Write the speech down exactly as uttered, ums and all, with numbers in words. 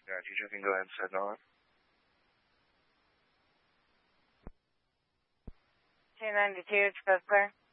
Yeah, teacher can go ahead and set it on. two ninety-two, express clear.